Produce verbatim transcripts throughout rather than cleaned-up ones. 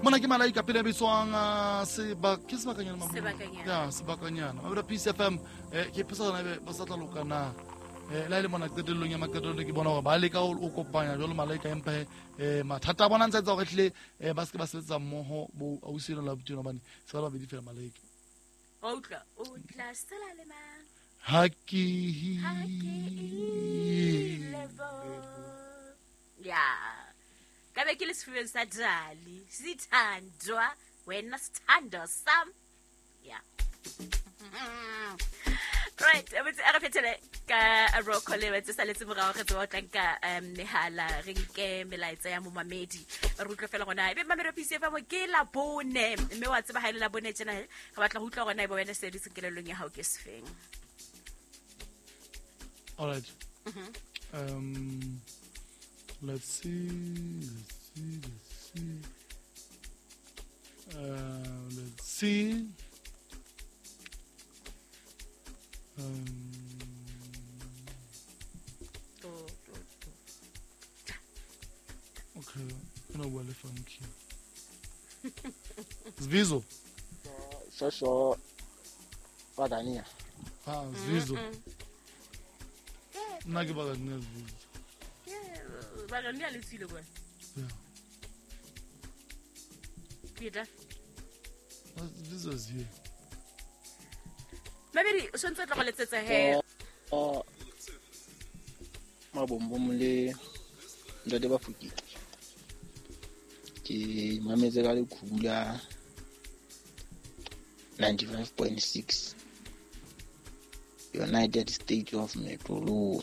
mona ke malaika pele bitswang seba ke sebakanyana mama Sebakanyana. ya sebakanyana mabra Peace F M eh ke pesa na ba sa tla lokana eh la ile mona qetellong ya maqetelo ke bona hore ba le ka o kopanya jalo malaika empa eh mathata a bona ntse tsa go hle eh ba se ke ba sebetsa mmoho bo ausile la botjena bane se ba ba di fela malaika o tla o tla sala le mang ha ke ha ke ilebo ya ka be ke le sifeng sa dali sithandwa wena sithando sam ya right abetse a re phethele ka a ro khole wetse sa letse morao ge tso tla ka um mehala re nke melaetsa ya momamedi re utlwe fela gona ebe mamero Peace F M ke la bone mme wa tseba ha ile la bone tsena ga batla go utlwa gona e bo wena se di tsekelelong ya hao ke sefeng all right mhm um let's see let's see let's see uh let's see um to to to okay no well funky Zvizo shosho wadania ah Zvizo nna ke ba nne Zvizo ba ga nna le tsile kwa yeah Peter Zvizo zie maybe o sontse tla go letsetsa he o mabombom le ndade ba fuki ke mametse ka le khula ninety-five point six United States of Metro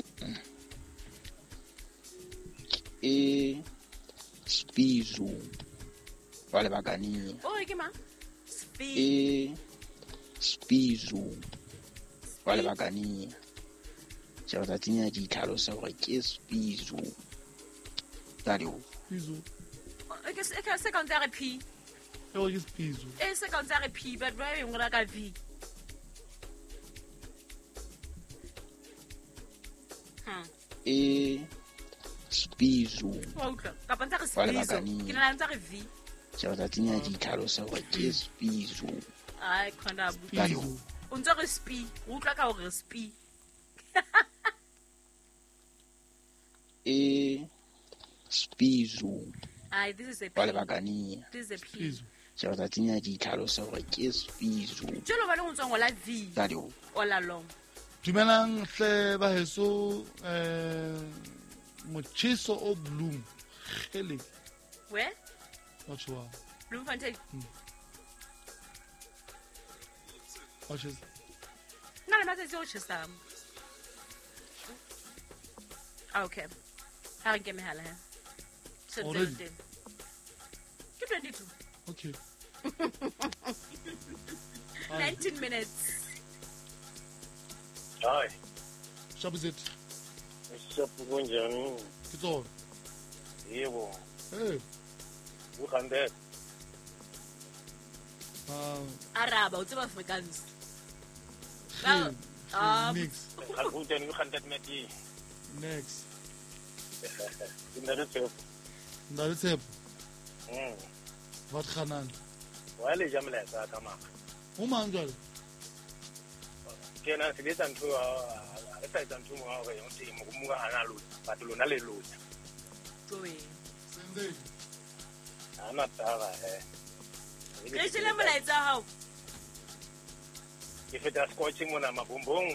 e Spizo wale bagani o ke ma speed e Spizo wale bagani ja ba tsenya di tlhalosa gore ke Spizo talo Zvizo ke se ke se ka ntse p e o ke Zvizo e se ka ntse p but ba e ngora ka v hm e Spizo wa utlwa ka pa ntse re Wale speezo bagani. ke na ntse re v ja ba tsenya di tlhalosa gore ke Spizo ai khona bu talo Zvizo o ntse re spi o utlwa ka gore spi e Spizo ai this is a p wale bagani this is a p Zvizo ja ba tsenya di tlhalosa gore ke Spizo jalo ba le go tswa la v talo all along dumelang hle ba heso eh motjhiso o bloom khele where what's wrong Bloemfontein what's it na le matse o tshisa okay ha re ke mehala he Already? ke twenty-two okay nineteen minutes Hi, shabuzet siyaphuma kunjani? ke tsona Yebo, eh ukhande. ah araba o tseba Afrikaans Well, um, next Khakutani ukhande meti. next Indare tseo. nda le tshepo Mm. wat khanan Wale jamela sa kama. o mang jwale Kena sebetsa ntho a re sa etsa ntho mo ga re yo timo go muga hana lo. Batho lona le lo. Joey sende Ana tara he. ke tsile molaetsa hao Ke feta scotching mona mabombong.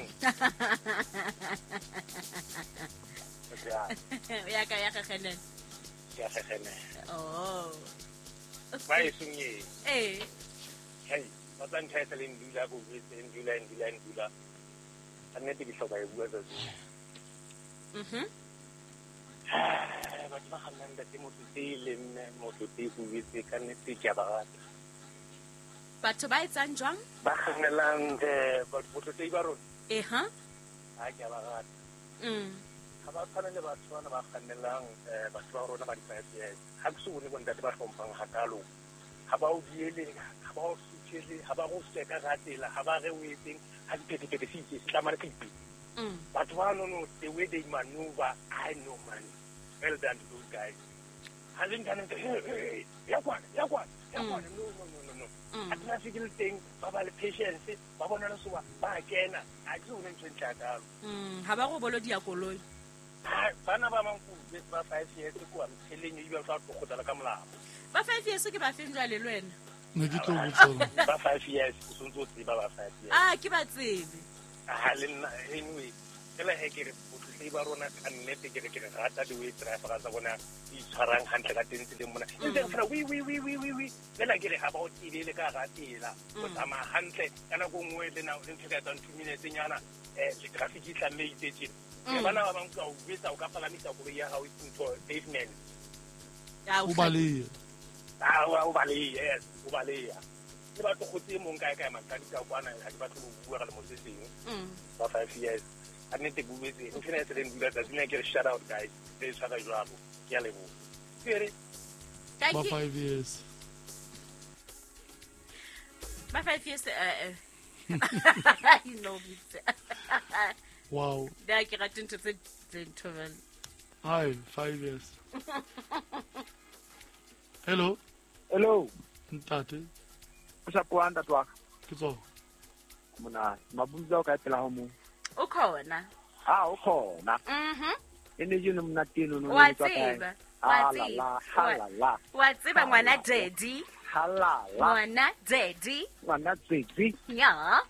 Ya, ya ka ya kgenen ke a khene. oh Ba isunye. eh Hey, ba tla nthaetsa le ndula go itse ndula ndula ndula. Anne te di hloka e bua tsa tse. mhm Batho ba kgannang da motho tse mme motho tse go itse ka nnete ke a ba rata. batho ba etsang jwang Ba kgannelang eh motho tse ba rona. eh ha Ha ke a ba rata. mm Ha ba tshwana le batho bana ba kgannelang eh batho ba rona ba di five years. Ha ke se bone bontate ba hlomphang hakalo. Ha ba o diele, ha ba o sutshele, ha ba go seka ratela, ha ba re o etseng, ha di pete pete se se tla mara pipi. mm Batho ba no no the way they maneuver, I know man. Well done to those guys. ha le nkana ke ya kwana ya kwana ya kwana no no no no a tla se ke le teng ba ba le patience ba bona le soba ba kena a ke o ne ntse tlatalo mm ha ba go bolo dia koloi bana ba manku ba five years ko am tseleng e ba tla go tla ka molao ba five years ke ba feng jale le wena ne ke tlo botsana ba five years so ntse o tseba ba five years ah ke ba tsebe ha le nna anyway kela he ke re botlhe ba rona ka nnete ke re ke rata di way driver tsa bona di tshwarang hantle ka teng tseleng mona ntse re fela wi wi wi wi wi wi kela ke re ha ba o tibele ka ratela o tsama hantle kana go ngwe le na o ntse ka tsang two minutes nyana eh le traffic e tla meitetse ke bana ba bang ka o betsa o ka palamisa go ya ha o into pavement ya o bale ah o bale yes o bale ya ke ba go tse mong kae kae makadi ka kwana ha di ba tlo bua ka le mo tseng mm ba five years a nnete buetse o fina tsene bula tsa tsene ke shout out guys they tshaka jwalo ke a lebo kere ba five years ba five years eh you know it wow da ke rateng to tse gentleman hi five years hello hello ntate sa kwanda twa ke tso mona mabunza o ka pela ho mo o khona ah o khona mhm ene jeno mna teno no wa tseba wa tseba halala wa tseba ngwana daddy halala ngwana daddy ngwana daddy ya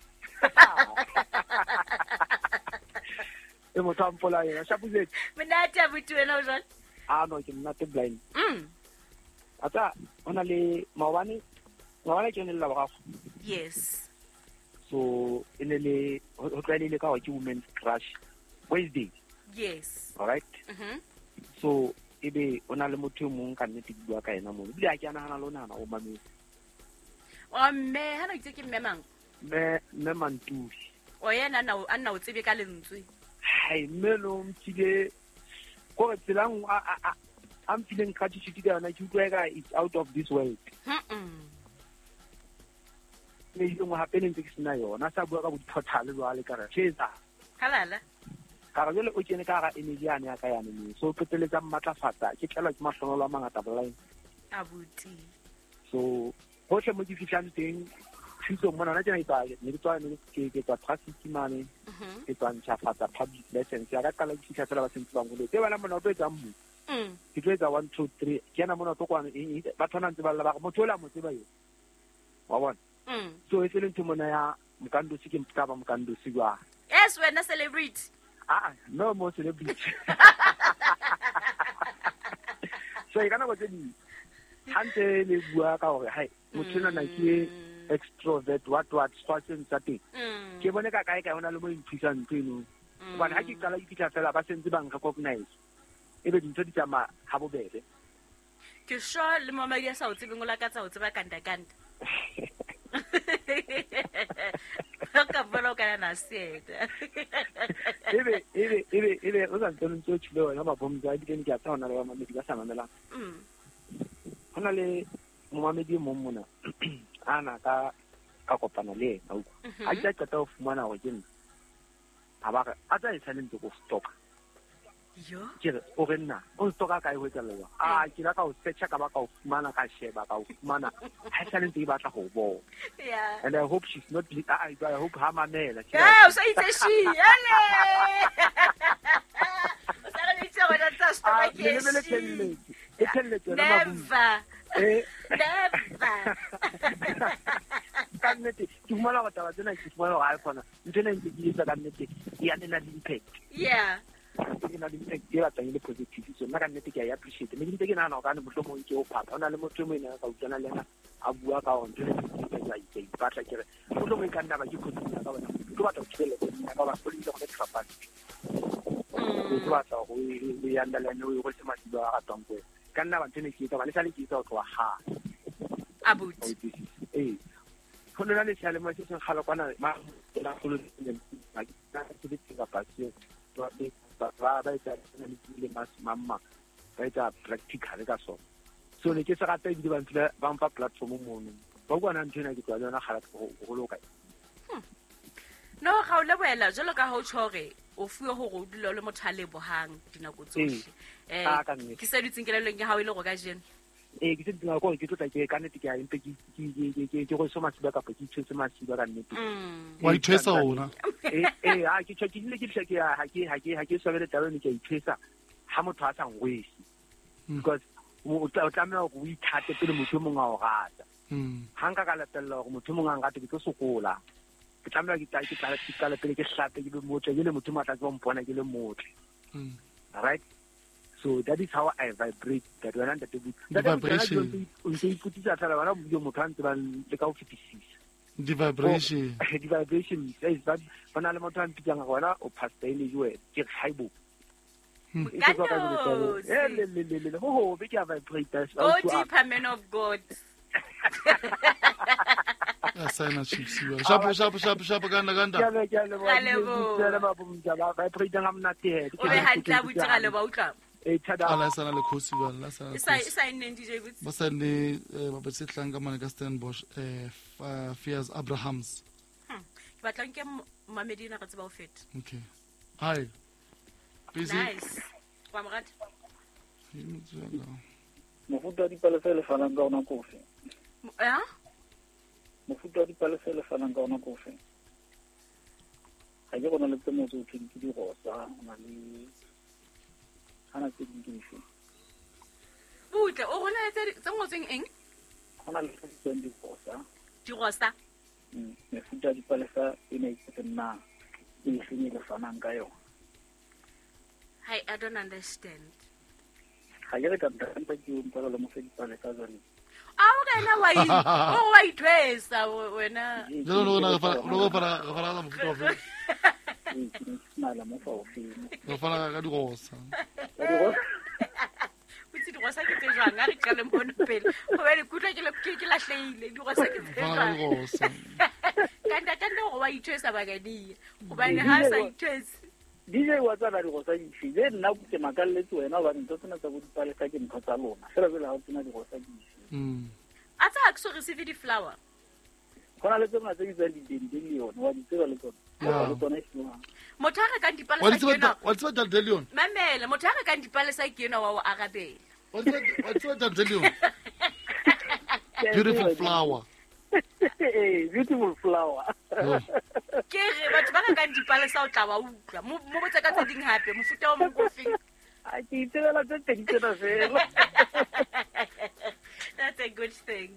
e mo tampola yena shabuze mina tabutu wena o jwang ah no ke mna te blind mm ata ona le mawani mawani ke ne la ba yes so ene le ho tlwaelile ka wa ke women's crush Wednesday yes all right mhm so ebe ona le motho mong ka nnete ke bua ka ena mo bile a ke ana hana lona na o mame o me hana ke ke mmemang me me mantuli o yena na a nna o tsebe ka lentswe hai melo mtile ko tsilang a a am feeling ka tshiti ka na ke utlwa ka it's out of this world mhm le yo mo happening ke sina yona sa bua ka bo total jwale ka re tsheza halala ka re le o tsene ka ga energy ane ya ka yana ni so peteletsa matlafatsa ke tlela ke mahlonolo a mangata boline abuti so ho tle mo di fitlang teng thuso mona na tsena itwa ne tswa ne ke ke tswa traffic mane mhm ke tswa ntšhafatsa public license ya ka kala ke fitla tsela ba sentse ba ngole ke bana mona o tsetsa mmu mm ke tsetsa one two three ke na mona to kwana e ba thona ntse ba la ba mo thola mo tseba yo wa bona mm so e sele ntse mona ya mkandosi ke mtaba mkandosi kwa yes wena celebrity ah no mo celebrity so e kana go tedi hante le bua ka hore hai motho na ke extrovert what what fashion setting mm ke bone ka kae ka hona le mo intshang tseno bana ha ke qala ke fitla fela ba sentse bang recognize ebe dintho di tsama ha bobebe ke sho le mama ya sa o tsebeng o la ka tsa o tseba kanda kanda ka bona ka na sieta ebe ebe ebe ebe o sa tsone ntse tshilo wena ba bomza di ke ke a tsona le ba mamedi ba sa mamela mm hona le mo mamedi mo mona ana ka ka kopana le ena o a tla tsata o fumana go ke nna a ba a tla e tshwanetse go stop yo ke o re nna o stoka ka e hwetsa le a ke la ka o search ka ba ka o fumana ka sheba ka o fumana ha tshwanetse e batla go bo yeah and I hope she's not I I hope ha mamela yeah o sa itse shi ele o sa le itse go tsa stoka ke le le telle e telle tsona mabu never eh never ka nnete ke fumana go taba tsena ke fumana go a kgona ntse ntse ke isa ka nnete ya nna le impact yeah ke na le impact ke batla le positive so nna ka nnete ke ya appreciate me ntse ke nana go ka ne mohlomong ke o papa ona le motho mo ena ka utlana le nna a bua ka o ntse ke tsa itse batla ke re mohlomong ka nna ba ke khotsi ka bona ke batla go tshela ka ba go le go trapa ke batla go le ya ndala ne o go se matlo a ratang go ka nna ba tsene ke tsa ba le sa le ke tsa go tloa ha abuti eh go nna le tshale mo se se galo kwana ma la go le ma ke ke ke ka pasio to ba ba ba tsa le mas mamma ba tsa practical ka so so ne ke se rata di ba ntse ba mfa platform mo mo ba bona ntena ke tswa yona gala go go loka no ga o le boela jalo ka ho tshore o fuwe hore o dule o le motho a lebohang dinako tsohle Eh, ah, ka nnete. ke se ditseng kelelong ya hao e le go ka jeno ee ke se dinga ko ke tlo tla ke ka nnete ke a empe ke ke ke ke ke go so masiba ka ke tshwetse masiba ka nnete Mm. wa ithwesa ona eh eh ha ke tshwetse ke ke ke ke ha ke ha ke ha ke so bele tabeng ke ithwesa ha motho a sa ngwesi because o tla o tlameha go ithate pele motho mongwe a o rata Mm. hanga ka latella go motho mongwe a ngata ke tlo sokola ke tlameha ke tla ke tla ke tla pele ke hlape ke be motho ke le motho matla go mpona ke le motho Mm. right. So that is how I vibrate. That when I'm the vibration. you put it at a you mutant and the cow The vibration. The vibration says that when I'm not trying to young or past any you get high book. Oh, we can vibrate. Go deeper, man of God. Asayina chips yo. Shapo shapo shapo shapo ganda ganda. Vibrate ngamnathi. O be hantla butse ga le ba utla. Eh tada. Ala sana le khosi ba, la sana. Isa isa ine D J butse. Ba sa ne ba ba se tlanga mana ka Stellenbosch eh Fears Abrahams. Hm. Ke batla nke Mamedina ga tseba o feta. Okay. Hi. Busy. Nice. Wa mo rata. Mofuta di palesa le fanang ka ona kofi. Eh? Mofuta di palesa le fanang ka ona kofi. Ha ke gona le tsemo tso ke di rosa na le ana tse di dife. Butle o gona tse tse ngotseng eng? Gona le tse di rosa. Di rosa. Mm, mefuta di palesa e ne e nna e fini le fanang ka yona. Hi, I don't understand. Ha ke re ka ntse ke o mpala le mo se di palesa jane. Ah, okay, na wa yi. O wa itwesa wena. Jalo no na fa no para para la mofuta fa. Na la mo fa o fini. Go fana ka di rosa. Butse di rosa ke tse jang a re ka le mona pele. Go be le kutla ke le ke la hleile di rosa ke tse Fana ka di jang. rosa. Kanda kanda go wa itwesa ba ga di. Go ba ne ha sa itwesa. D J wa tsana di go sa dife le nna ke makalletse wena ba ntse tsena tsa go dipalesa ke ntho tsa lona fela fela ha tsena di go sa dife Mm. A tsa go receive di flower. gona le tsena tse di tsa di dandelion wa di tsela le tsona Yeah. le tsona e sengwa Motho a re ka dipalesa Wa ke tseba yena. wa tseba Dandelion. Mamela, motho a re ka dipalesa ke yena wa o arabela. Wa tseba wa tseba Dandelion. Beautiful flower. eh beautiful flower Oh. Ke re batho ba ka dipalesa o tla wa utlwa. Mo mo botsa ka tse ding hape, mofuta o mong go feng. a ke tsela tse teng tsena fela That's a good thing.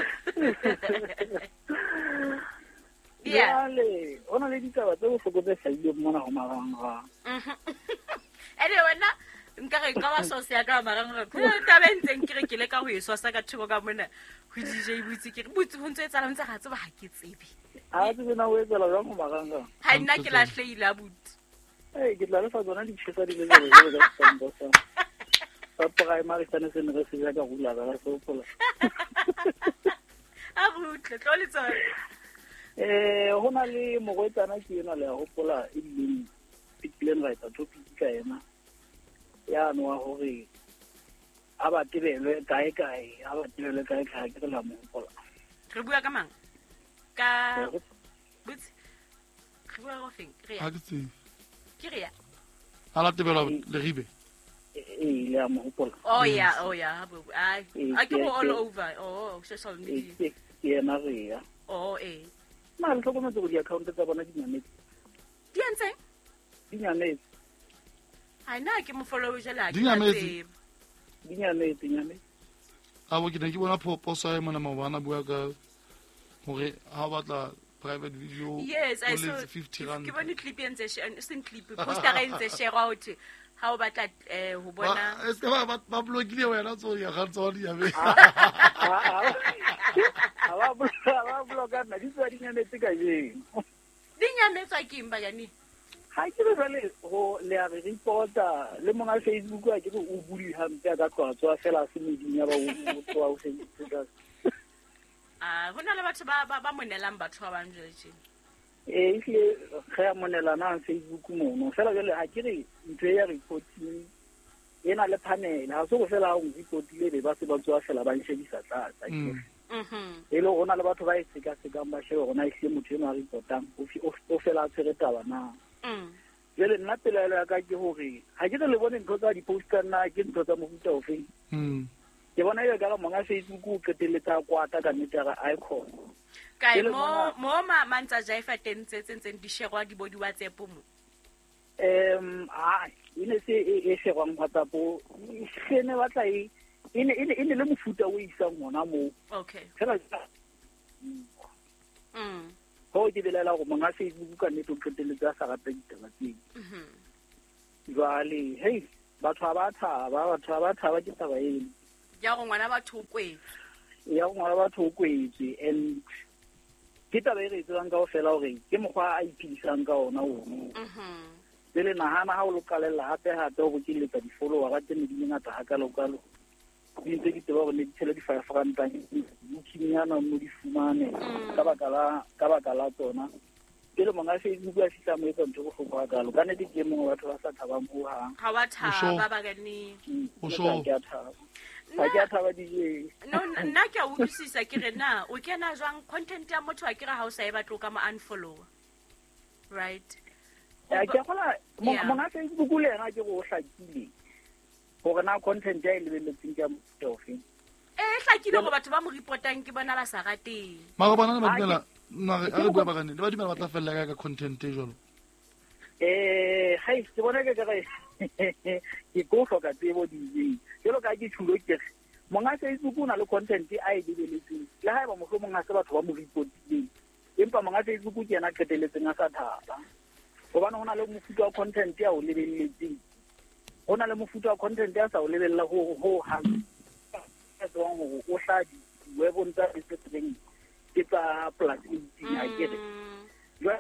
Yeah. le ona le ditaba tse bohloko tse hlahileng mona go marangrang Ene wena nka re ka wa sosa ya ka marang re go tabentseng ke re ke le ka go eswa sa ka thoko ka mona go D J butse ke re butse ho ntse etsa ntse ga tseba ha ke tsebe. a tse na o etsela jang go marangrang Ha nna ke la hleile a butse. eh ke tla le fa tsona di tshisa di le le ka tsamba sa pa primary tsane se ne re se ja ka rula ba so pola A rutle tlo le tsone. eh hona le mogwetsana ke yena le ya hopola e leng pitleng right a topic ka ena ya no wa hore a ba tebelwe kae kae a ba tebelwe kae kae ke la mo hopola Re bua ka mang? Ka butse. Re bua go feng? Re Ha ya. ke tse. Ke re ya. Ala tebela le ribe. eh le ya mo hopola Oh yeah, oh yeah. Ai, Eh, I go ke- all ke- over. Oh, social e media. ke ke yena re ya Oh, eh. ma le tlhokometse go di-account tsa bona di nyametse Di entseng? di nyametse Ai na ke mo follow jela. Di nyametse? di nyametse nyametse A bo ke ne ke bona poso ya mona mabana bua ka hore ha o batla private video Yes, I o saw. letse fifty rand. Ke bone clip entse share, seng clip, poster e ntse share out. Ha o batla eh ho bona. Ba eske ba ba- ba blokile wena tso ya ga tsona ya be. a ba bloka nna di tswa di nyametse ka jeng Di nyametswa ke mba yani. ga ke re jale go le a re reporta le monga Facebook a ke re o budi hampe a ka tloa fela se meding ya ba o tloa o se Ah, hona le batho ba ba ba monelang batho ba bang jele tjena. eh ile ge a monelana a Facebook mono fela jale a ke re ntwe ya reporting ena le panel ha se go fela o reportile be ba se ba tswa fela ba nshebisa tla tsa ke Mhm. e le gona le batho ba e seka sekang ba shebe gona e hle motho eno a reportang o fela a tshwere taba na Mm. jale nna pelaelo ya ka ke gore ga ke re le bone ntho tsa di-poster nna ke ntho tsa mofuta ofeng ke bona e ka monga Facebook o qeteletsa kwata ka nnete ga icon kae mo mo ma mantsa jaifa teng tse tsentseng di share di body WhatsApp mo em a ine se e share WhatsApp o sene batla e ine ine ine le mofuta o isa ngona mo okay fela mm ho ke belela go monga Facebook ka nnete o qeteletsa sa rata ditaba tse mhm jwale hey batho ba thaba batho ba thaba ke taba eno ya go ngwana batho o kwetse ya go ngwana batho o kwetse and ke taba e re tsang ka o fela hore ke mokgwa a iphidisang ka ona ono mhm le nahana ha o lokalela hape hape go ke letsa di-follower ga tsene di ngata ha ka lokalo di ntse di tseba go ne di tshela di five rand mothinyana mo di fumane ka baka la ka baka la tsona ke le monga Facebook a fitla mo etsa ntho go hlokwa galo ka ne di ke mongwe batho ba sa thabang go ha ha wa thaba ba ga ni o so ke a thaba ha ke a thaba di je no nna ke a utlwisisa ke re na o kena jwang content ya motho a kira ha o sa e batlo ka mo unfollow right ya ke gola monga Facebook le yena ke go hlakile gore na content ya ile le tseng ka motofi eh hlakile go batho ba mo reportang ke bona ba sa rateng ma go bona ba dimela na a re bua ba gane ba dimela ba tla fella ka content e jolo eh hai ke bona ke ka ke go hloka tsebo di di jelo ka ke tshulo ke monga Facebook o na le content a e lebeletseng le ha ba mo monga se batho ba mo reportileng empa monga Facebook ke yena qeteletseng a sa thaba go bana hona le mofuta wa content ya o lebelletseng hona le mofuta wa content ya sa o lebella ho ho ha tsong go o hla di web on tsa setting ke tsa plastic ya ke re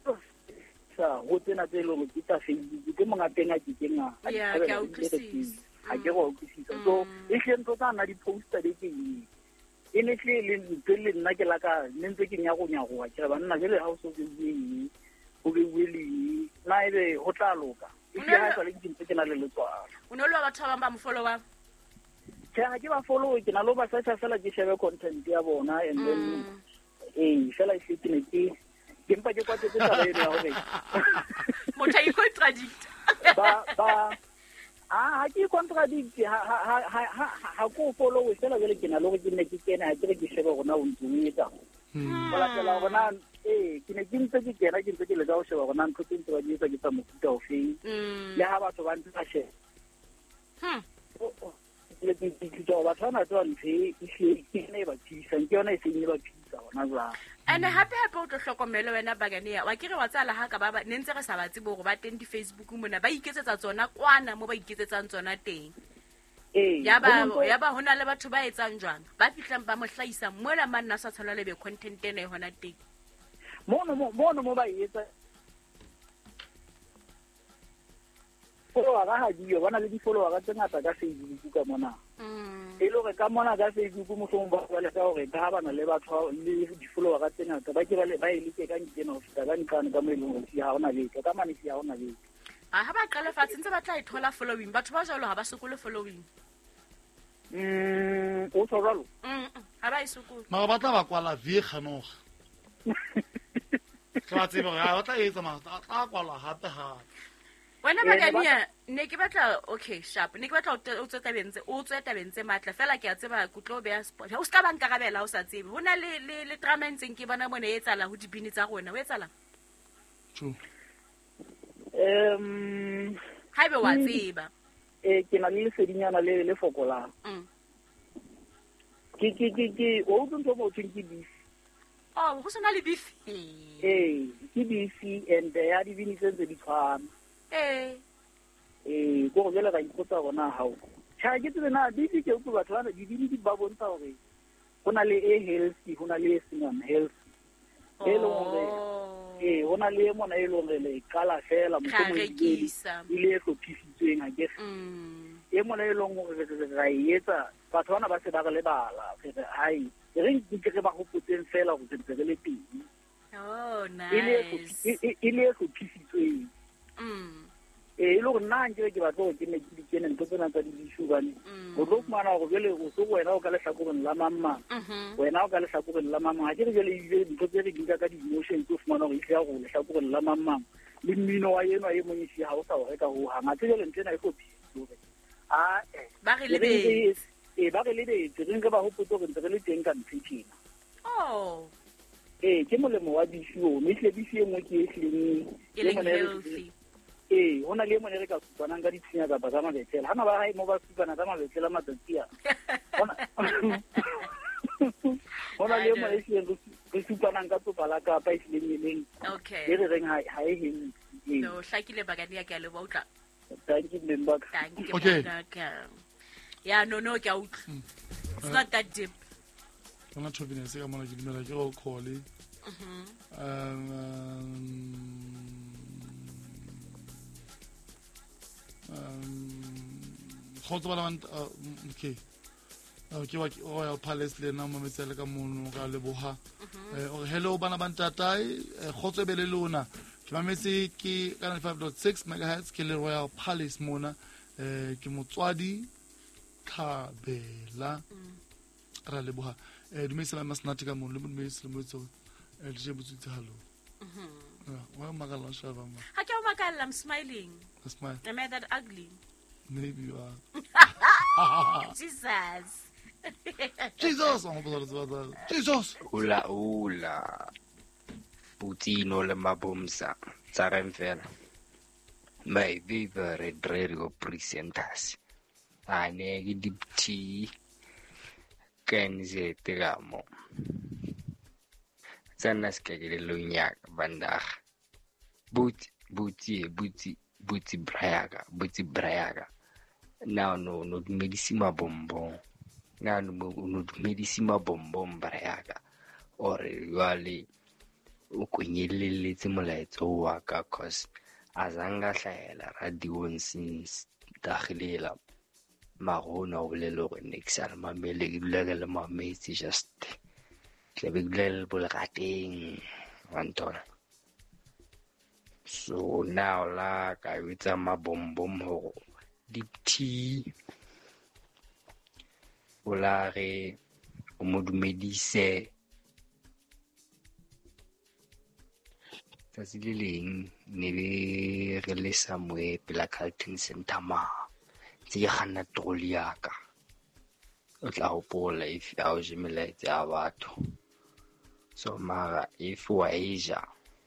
sa ho tsena tse lo ke tsa Facebook ke monga teng a ke kenga ya ke a utlwisisa a ke go utlwisisa so e hle ntho tsa na di poster di ke e ne tle le le nna ke la ka ntse ke nya go nya go wa ke ba nna jele ha o so ke di o be wili na ebe ho tla loka e ke ha sa le dintse ke na le letswalo o no lo batho ba ba mo follower ke ha ke ba follow ke na lo ba search fela ke shebe content ya bona and then eh fela e fitine ke ke mpa ke kwatse tsa ba ya hore motho i contradict ba ba ah ha ke contradict ha ha ha ha ha ko follow fela jele ke na lo ke ne ke kena ha ke re ke shebe gona o ntsuita wala tla gona eh ke ne ke ntse ke kena ke ntse ke le ga o sheba gona ntho tse ntse ba di etsa ke tsa mofuta o feng le ha batho ba ntse ba she hm le ke ke ba tsana tswa ntse ke ne ba tshisa ke yona e se ne ba tshisa gona jwa ene hape hape o tlo hlokomelo wena bagane wa ke re wa tsala ha ka ba ne ntse re sa batse bo go ba teng di Facebook mona ba iketsetsa tsona kwana mo ba iketsetsang tsona teng eh ya ba ya ba hona le batho ba etsang jwang ba fitlang ba mo hlaisa mola manna sa tshwana le be content ene hona teng mono mono mo ba etsa follower ga ha di yo bana le di follower ga tsengata ka Facebook ka mona mm e lo re ka mona ka Facebook mo hlong ba ba le ka hore ba bana le batho le di follower ga tsengata ba ke ba le ba ile ke ka nkena ho fita ka nkana ka mo e leng ho si ha ona le ka mane si ha ona le a ha ba qala fatse ntse ba tla ithola following batho ba jalo ha ba sokole following mm o tsoro mm ha ba isokole ma ba tla ba kwala vie khanoga ka tsebo ga ba tla etsa ma tla kwala hape ha wena ba gania ne ke batla okay sharp ne ke batla o tseta bentse o tseta bentse matla fela ke a tseba go tlo be sport o ska banka gabela o sa tsebe hona le le le drama ntseng ke bona mone e tsala ho dibini tsa rona o etsala true em ha be wa tseba eh ke na le sedinyana le le fokolang mm ke ke ke ke o tlo ntse mo tsinki di oh go sona le beef eh ke beef and ya dibini tse di tshwana eh eh go go jela ga ikotsa bona ha o cha ke tsena na di di ke go batho bana di di di ba bontsha hore hona le e healthy hona le e senang health e lo hore eh hona le mona e lo le kala fela mo mo ile go thisitsweng a ke mm e mona e lo hore re etsa batho bana ba se ba le bala re hai re ke ba go putseng fela go tsentse le teng oh nice ile ile go thisitsweng mm e lo nna nke ke batlo ke ne ke dikene ntse tsena tsa di shugane go tlo mana go bele go so wena o ka le hlakoreng la mamma wena o ka le hlakoreng la mamma ha ke re jele ile ntse tse re dinka ka di emotions o fumana go ile go le hlakoreng la mamma le mmino wa eno a e monyisi ha o sa o reka ho hanga tse le ntena e go pitsore a eh ba re lebetse e ba re lebetse re nka ba hopotso re ntse re le teng ka ntshitsina oh eh ke molemo wa disho mme hle di se mo ke e hleng e leng healthy eh hona le mone re ka supana ka ditshenya tsa ba mabetsela hana ba hae mo ba supana ka mabetsela matsatsia hona hona le mone se re supana ka tsopala ka pa isleng leng okay le re reng ha ha e heng no hlakile bagane ya ke le ba utla thank you member thank you Okay. ya no no ke a utla it's not that deep Ona chobine se ka mona ke dumela ke go call mhm um um khotso bana bant okay okay wa Royal Palace le na mo metsele ka mono ka leboha eh o hello bana bantatai khotso e bele lona ke mametse ke ka ninety-five point six megahertz ke le Royal Palace mona eh ke motswadi Thabela ra leboha eh dumisa ma snati ka mono le dumisa le motso eh le je botsitse hallo mhm wa magala shaba ma ha ke o makala I'm smiling smile am I that ugly maybe you are Jesus Jesus on peut dire Jesus ula ula Putino le mabomsa tsaremfela my favorite radio presenters ane ke dipti kenze tegamo tsana skegele lonyak bandag but buti buti buti brayaga buti brayaga now no no medicine bombo now no medicine bombo brayaga or really ukunyeleletse molaetso wa ka cause azanga hlahela radio since dakhlela magona o le lo nexal mamele ke dula le mametse just ke be glel bolgateng wantona so now la ka witsa mabombom ho deep tea olare o modumedise tsatsi le leng ne be re le samwe pela Carlton Center ma tse gana troliaka o tla hopola if a o jemelaetse a batho so mara if wa eja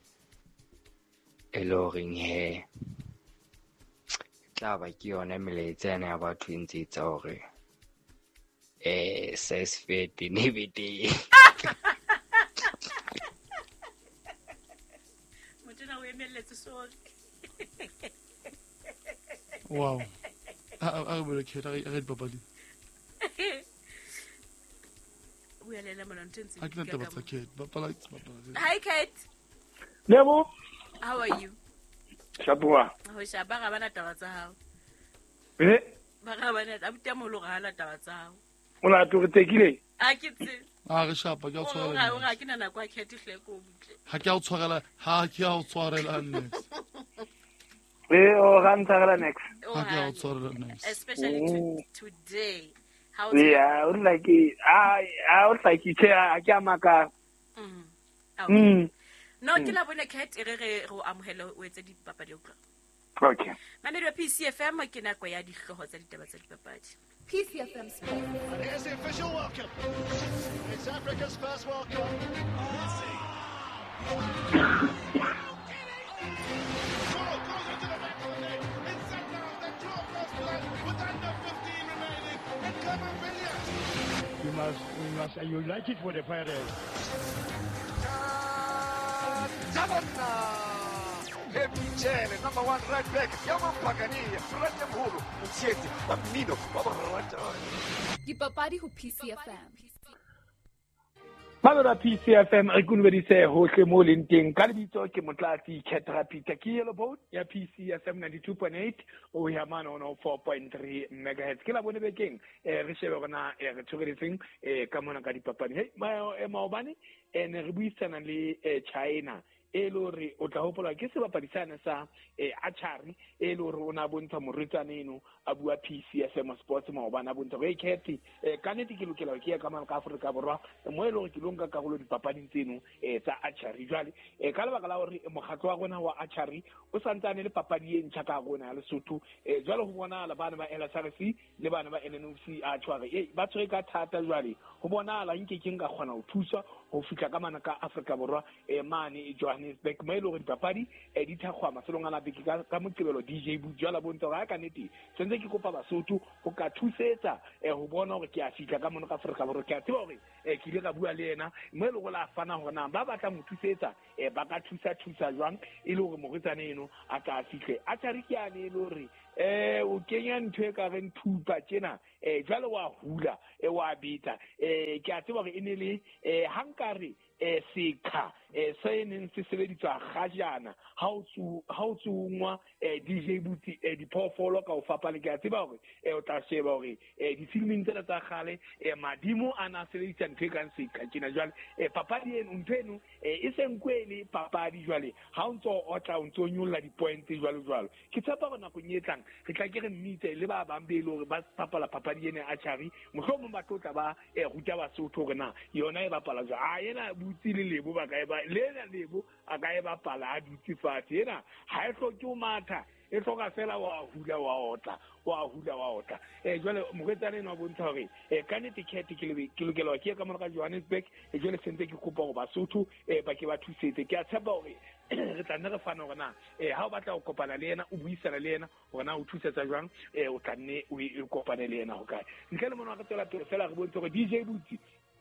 eloring he tla ba ke yona melaetse ena ya batho e ntse tsa hore eh size fit ne bete wow a a bole ke ta ga dipapadi o ya lela mona ntse a ke nta batsa ke bapala bapala hi Kate Lebo how are you Shapua ho shaba ga bana taba tsa hao eh ba ga bana abuti mo lo ga la taba tsa hao ona to re tekile a ke tse a re shapa ke a o tshwarela ga ke nana kwa Kate hle ko butle ha ke a tshwarela ha ke a tshwarela next eh o ga ntagela next ha ke a tshwarela next especially to, today how yeah o like I I was like ke a ke amaka mm mm no ke la bona Kate re re go amohela o etse dipapadi o tla okay mamedi wa P C F M ke nako ya dihloho tsa ditaba tsa dipapadi P C F M Sport. And here's the official welcome. It's Africa's first World Cup. Messi. Goal goes into the back of the net. It's set down. The draw goes blood with under fifteen remaining. And Clement Villiers. You must, you must, you like it for the Pirates. Tavanna. Evicele, number one right back. Yaman Pagania. Rania Mulu. Siete. Bambino. Dipapadi ho P C F M. Malora P C F M re kunwedise hohle mo lenteng ka lebitso ke motlatsi Ketra Peter ke yellow boat ya P C F M ninety-two point eight o ya mana ono four point three megahertz ke la bone bekeng eh re shebe rona e re tshogeditseng eh ka mona ka dipapadi hey ma e maobane ene re buisana le China e le hore o tla hopola ke sebapadisane sa eh, Archery e le hore o na bontsha moretsane eno a bua P C F M Sports mo bana bontsha go ikhethi eh ka nete ke lokela ke ya ka ka Afrika Borwa mo e le hore ke lonka karolo dipapading tseno eh tsa Archery jwale eh ka lebaka la hore mokgatlo wa rona wa Archery o santsane le papadi e ntšha ka rona ya Lesotho eh jwale go bona la bana ba L S R C le bana ba N N C a tshware eh ba tswe ka thata jwale go bona la nke ke nka kgona go thusa go fitla ka mana ka Afrika Borwa eh mane e Johannesburg mo e le gore dipapadi eh di thakgwa maselong a labeke ka motlebelo D J Bujala bontsha ga ka nete sentse ke kopa Basotho go ka thusetsa eh go bona gore ke a fitla ka mona ka Afrika Borwa ke a tseba gore eh ke ile ka bua le yena mo e le go la fana gore na ba batla mo thusetsa eh ba ka thusa thusa jwang e le gore mogetsane eno a ka fitle a tsarikiane e le gore eh o kenya ntwe ka re nthupa tsena eh jwale wa hula e wa bita eh ke a tseba gore ene le eh hankare eh sikha eh science se sebeditswa gajana ha o tsu ha o tsungwa eh D J Buti eh diphoofolo ka o fapa le ke a tseba gore eh o tla sheba gore eh di filming tsela tsa gale eh madimo ana sebeditsa ntwe ka sikha tsena jwale eh papadi eno ntweno eh e senkwele papadi jwale ha o ntso o tla o ntso nyolla di points jwalo jwalo ke tsapa bona go nyetlang re tla ke re mmite le ba bambele gore ba papala papadi ene Archery mohlomong ba tlotla ba eh ruta Basotho gore na yona e bapala jwa a yena butsi le lebo ba ka e ba le lebo a ka e bapala a dutse fatshe yena ha e hloke o matha e hloka fela wa hula wa otla wa hula wa otla eh jwale mogetsane no bontsha gore eh ka nete khete ke le ke lokela ke ka mona ka Johannesburg e jwale sentse ke kopa go Basotho eh ba ke ba thusetse ke a tshepa gore re tla nne re fana gore na eh ha o batla go kopana le yena o buisana le yena gore na o thusetsa jwang eh o tla nne o kopane le yena go kae ntle le mona ga tsela pele fela re bontsha gore D J Butsi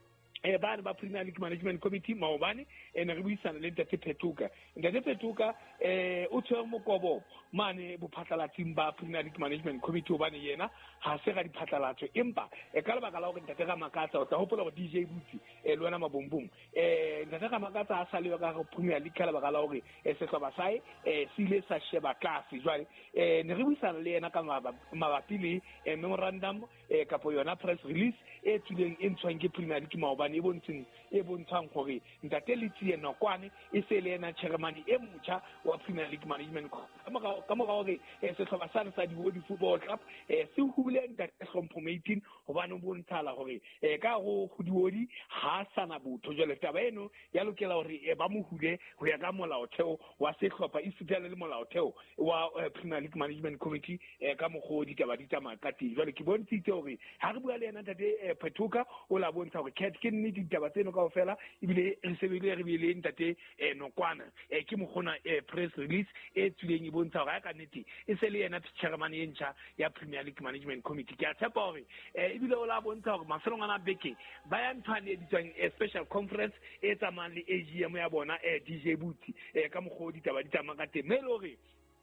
eh bana ba Premier League Management Committee maobane ene re buisana le Ntate Phetuka Ntate Phetuka eh o tshwere mokobo mane bophatlalatsing ba Premier League Management Committee o bane yena ha se ga diphatlalatso empa e ka lebaka la gore Ntate ga makatsa o tla hopola go D J Butsi e le wena mabombong eh Ntate ga makatsa a sa le ka Premier League ka lebaka la gore e se tloba sai eh sile sa sheba class jwale eh ne re buisana le yena ka mabapi le memorandum eh kapo yona press release e tsileng e ntshwang ke Premier League maobane e bontsheng e bontshang gore Ntate Letsie Nokwane e se le yena chairman e motjha wa Premier League Management ka mo ga gore e se tloba sa sa di World Football Club e se hule Ntate Hlomphomating hobane bo nthala gore e ka go godiodi ha sana botho jwale taba eno ya lokela gore e ba mo hule go ya ka molaotheo wa sehlopha e sutela le molaotheo wa Premier League Management Committee e ka mogodi taba di tsamaya ka teng jwale ke bontshitse gore ha re bua le yena Ntate Phetuka o la bontsha gore ket ke nne ditaba tseno ka ofela ebile re sebele re bile Ntate Nokwana e ke mogona press release e tsileng e bontsha gore ka nnete e se le yena chairman e ntšha ya Premier League Management Committee ke a tshepa gore ebile o la bontsha gore mafelong ana beke ba ya nthwane e ditswang a special conference e tsamayang le A G M ya bona D J Butsi ka mogodi ditaba di tsamaya ka teng me le gore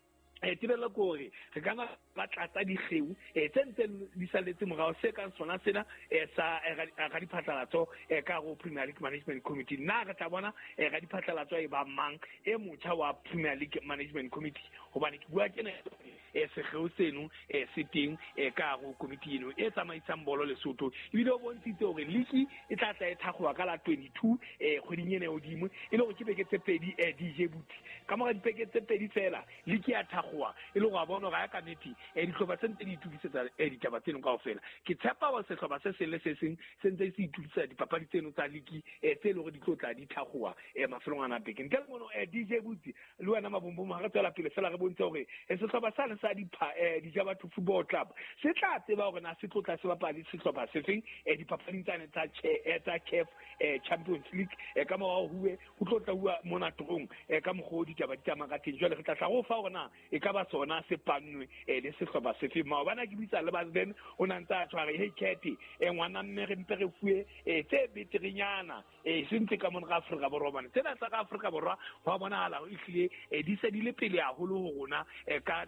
e tibela gore re kana ba tlatsa di geu e tsentse di saletse mogao se ka sona sena e sa ga di phatlalatso e ka go Premier League Management Committee na ga tla bona e ga di phatlalatso e ba mang e motšha wa Premier League Management Committee gobane ke bua ke ne e se geu seno e se teng e ka go committee eno e tsamaisang bolo Lesotho ebile o bontshitse gore liki e tla tla e thagwa ka la twenty-two e kgweding ene odimo e le go ke beke tse pedi e D J Butsi ka mo ga dipeke tse pedi fela liki a thagwa e le go a bona ga ka neti e ditlhopha tsentse di itukisetsa e ditaba tseno ka ofela ke tshepa ba se tlhopha se se le se seng sentse se itukisa dipapadi tseno tsa liki e tse le go di tlotla di thagwa e mafelong ana beke ntle le mono e D J Butsi le wena mabombo mo ga tsela pele fela re bontse gore e se tlhopha sa le sa di di Jabatho Football Club se tla tseba gore na se tlotla se bapadi se tlhopha se feng e dipapading tsane tsa tsa C A F Champions League e ka mo ga huwe go tlotla bua mona trong e ka mo go ditaba di tsamaya ka teng jwale re tla tla go fa gona e ka ba sona se pannwe e le se tlhopha se feng mao bana ke bitsa le ba then o na ntsa tshware hey Kete e ngwana mme re mpe re fuwe e tse beterinyana e sentse ka mona ga Afrika Borwa bana tsena tsa ka Afrika Borwa wa bona hala o ihlile e di se di le pele a holo go rona e ka tsamaiso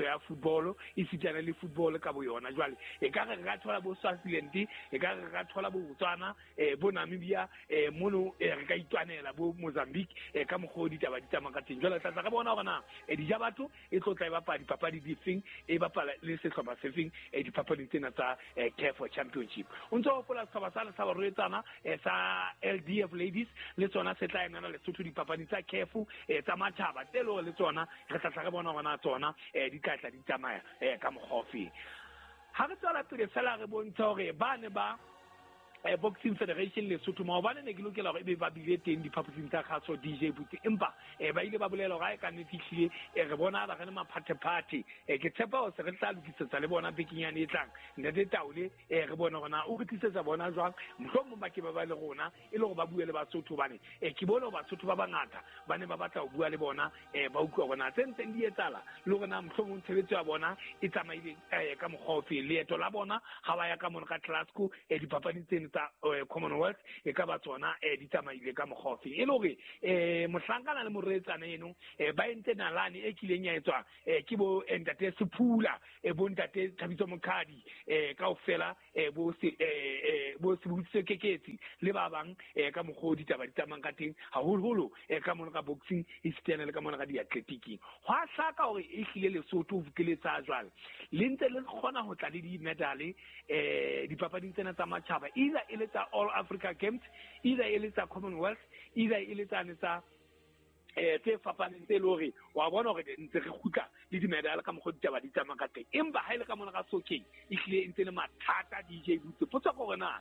ya football e sitana le football ka bo yona jwale e ka re ga thola bo Swaziland e ka re ga thola bo Botswana e bo Namibia e mono e re ka itwanela bo Mozambique e ka mogodi taba di tsamaka teng jwale tla ga bona bona e di jabatho e tlo tla e bapala dipapadi di feng e bapala le sehlopha se feng e dipapadi tsena tsa C A F Championship o ntse o fola sehlopha sa le sa boretsana e sa L D F Ladies le tsona se tla ena le Lesotho dipapadi tsa C A F e tsa matjhaba telo le tsona re tla tla bona bona tsona e di ka tla di tsamaya e ka mogofeng ha re tsala pele fela re bontsha hore ba ne ba eh Boxing Federation le Lesotho ma bana ne ke lokela hore e be ba bile teng diphaposing tsa kgaso D J Buti empa eh ba ile ba bolela hore ga e ka netihlile e re bona ba gane maphathe party eh ke tshepa o se re tla lokisetsa le bona bekinyane e tlang ne de taule eh re bona gona o re tlisetsa bona jwang mohlomong ba ke ba ba le rona e le go ba bue le Basotho bane eh ke bona Basotho ba bangata bane ba batla go bua le bona eh ba utlwa bona tsentse di etsala le gona mohlomong tshebetso ya bona e tsamaile eh ka mogofeng leeto la bona ga ba ya ka mona ka Glasgow eh dipapadi tsena tsa Commonwealth e ka ba tsona eh di tsamaile ka mogofeng e le gore eh mohlankana le moretsana eno eh ba ente nalane e kileng ya etswa eh ke bo Ntate Sephula e bo Ntate Thabiso Mokhadi eh kaofela eh bo se eh bo se butse keketsi le ba bang eh ka mogodi taba di tsamang ka teng ha holo eh ka mona ka boxing e stena le ka mona ka di athletic hwa hlaka hore e hlile Lesotho vukeletsa jwale le ntse le khona ho tla le di medal eh dipapading tsena tsa matjhaba ila ile tsa All Africa Games ila ile tsa Commonwealth ila ile tsa netsa eh tse fapaneng tse lori wa bona hore ntse re khutla le di medal ka mogodi taba di tsamang ka teng empa ha ile ka mona ka sokeng e hlile ntse le mathata D J Butse potsa gore na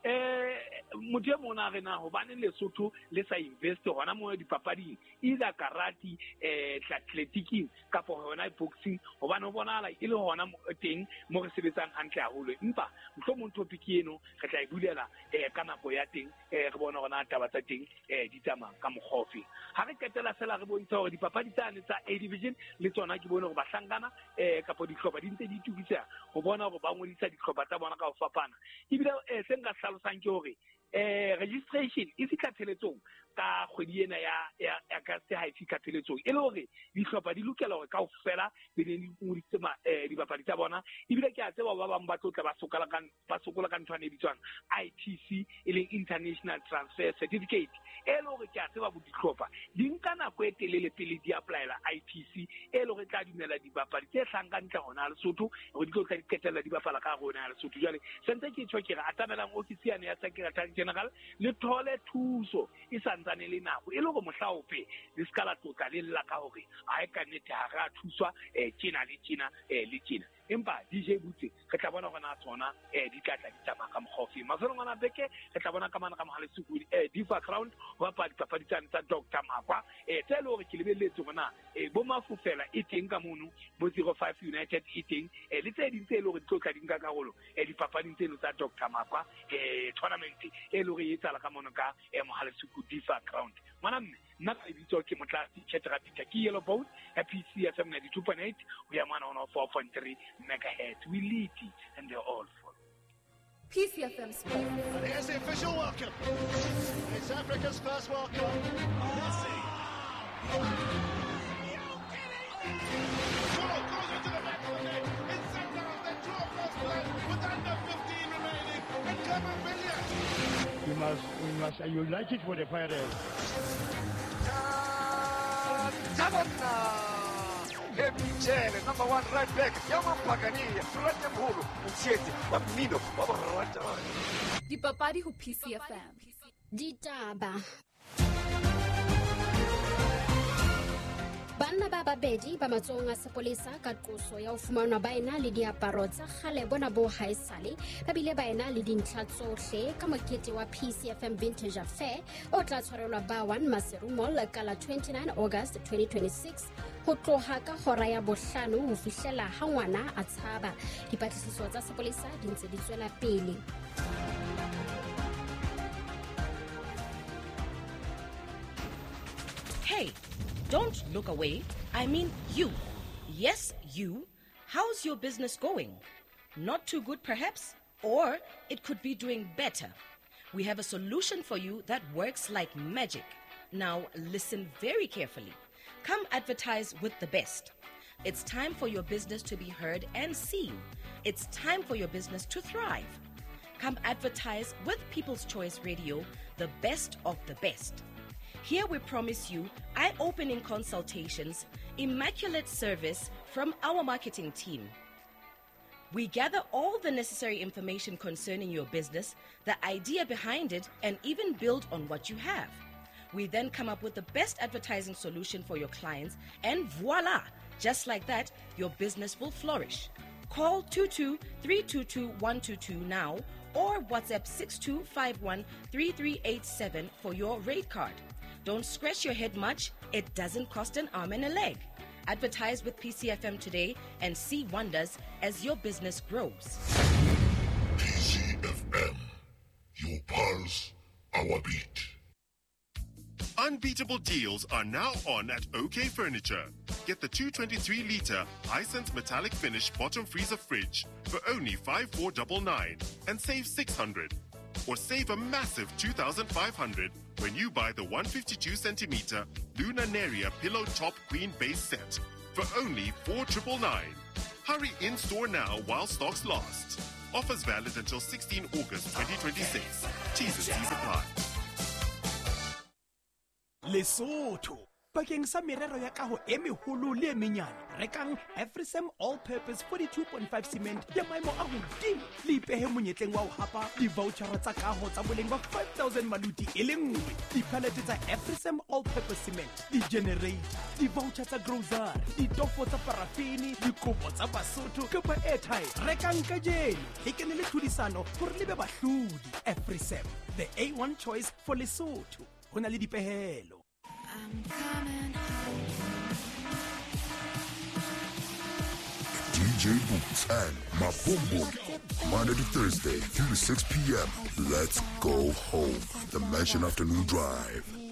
eh motho mona re na hobane Lesotho le sa invest hona mo dipapading ila karate eh athletic ka po hona boxing hobane o bona la ile hona teng mo re sebetsang hantle haholo empa mohlomong topic eno re tla e bulela eh ka nako ya teng eh re bona hona taba tsa teng eh di tsamang ka mogofeng ha re ketela fela re bontsha hore dipapadi tsane tsa A division le tsona ke bona hore ba hlangana eh ka po ditlhopa di ntse di tukisa go bona hore ba ngolisa ditlhopa tsa bona ka ho fapana ibile eh senga hlalosang ke hore eh registration e fitla theletsong ka kgwedi ena ya ya ka se ha e fitla theletsong e le hore dihlopha di lokela hore kaofela be di nguditse ma eh dipapadi tsa bona ibile ke a tseba ba bang ba tlotla ba sokola kan ba sokola ka ntwana e bitswang I T C e leng International Transfer Certificate e le hore ke a tseba bo dihlopha di nka nako e telele pele di applyela I T C e le hore tla dumela dipapadi tse hlangang tla hona Lesotho hore di tlo tla di ketela di bapala ka rona Lesotho jwale sentse ke tshwa ke ra atamelang ofisi ya ne ya Secretary General le thole thuso e santsane le nako e le go mohlaope le skala tota le la ka hore a e ka nete ha ra thuswa eh tjena le tjena eh le tjena empa D J Butse re tla bona gona tsona eh di tla tla di tsamaya ka mogofeng mafelo ngwana beke re tla bona ka mana ka mogale sekudi eh Diva Crown wa pa dipapadi tsa tsa Doctor Makwa eh tse le hore ke lebelletse gona eh bo mafufela e teng ka mono bo zero five United e teng eh le tse ding tse le hore di tlo tla di nka karolo eh dipapading tseno tsa Doctor Makwa eh tournament e le hore e tsala ka mono ka eh mogale sekudi Diva Crown mana mme nna ka bitso ke motlasi Chetra Peter ke Yellow Boat a P C F M ninety-two point eight we are one oh four point three megahertz we lead and they're all full P C F M Sport. And here's the official welcome. It's Africa's first World Cup. Messi. Goal goes into the back of the net. It's sent down. The draw goes blood with under fifteen remaining. And Clement Villiers. We must, we must unite it for the Pirates. Michele, number one right back, Yama Pagania, Ranya Mulu, Msieti, Bamino, Babarata. Dipapadi ho P C F M. Ditaba. Banna ba babedi ba matsong a sepolesa ka qoso ya ho fumanwa ba ena le diaparo tsa kgale bona bo haesale ba bile ba ena le dintlha tsohle ka mokete wa P C F M Vintage Affair o tla tshwarelwa ba one Maseru Mall ka la twenty-nine August twenty twenty-six ho tloha ka hora ya bohlano ho fihlela ha ngwana a tshaba dipatlisiso tsa sepolesa di ntse di tswela pele. Hey, don't look away. I mean you. Yes, you. How's your business going? Not too good, perhaps? Or it could be doing better. We have a solution for you that works like magic. Now, listen very carefully. Come advertise with the best. It's time for your business to be heard and seen. It's time for your business to thrive. Come advertise with People's Choice Radio, the best of the best. Here we promise you eye-opening consultations, immaculate service from our marketing team. We gather all the necessary information concerning your business, the idea behind it, and even build on what you have. We then come up with the best advertising solution for your clients, and voila! Just like that, your business will flourish. Call two two three two two one two two now or WhatsApp six two five one three three eight seven for your rate card. Don't scratch your head much. It doesn't cost an arm and a leg. Advertise with P C F M today and see wonders as your business grows. P C F M, your pulse, our beat. Unbeatable deals are now on at OK Furniture. Get the two twenty-three litre Hisense metallic finish bottom freezer fridge for only five four nine nine and save six hundred. Or save a massive two thousand five hundred when you buy the one fifty-two centimetre Lunaria pillow top queen base set for only four nine nine nine. Hurry in store now while stocks last. Offers valid until sixteenth August twenty twenty-six. T's and C's apply. Lesotho bakeng sa merero ya kaho e meholo le e menyane rekang Afrisam all-purpose forty-two point five cement ya maemo a hodimo le ipehe monyetleng wa ho hapa di-vouchara tsa kaho tsa boleng ba five thousand maluti e le nngwe diphalete tsa Afrisam all-purpose cement di-generator di-voucher tsa grocery ditofo tsa parafini dikopo tsa basotho kapa airtime rekang ka jeno le kene le tlhodisano hore le be bahlodi. Afrisam, the A one choice for Lesotho. Hona le dipehelo. I'm coming home. D J Boots and Mapumbo. Monday to Thursday, three to six p.m. Let's go home. The Mansion Afternoon Drive.